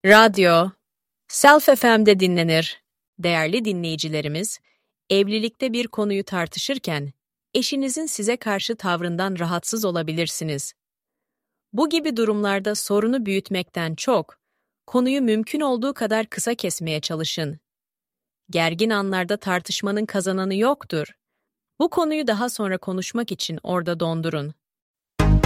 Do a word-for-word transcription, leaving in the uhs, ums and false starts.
Radyo, Self F M'de dinlenir. Değerli dinleyicilerimiz, evlilikte bir konuyu tartışırken eşinizin size karşı tavrından rahatsız olabilirsiniz. Bu gibi durumlarda sorunu büyütmekten çok, konuyu mümkün olduğu kadar kısa kesmeye çalışın. Gergin anlarda tartışmanın kazananı yoktur. Bu konuyu daha sonra konuşmak için orada dondurun.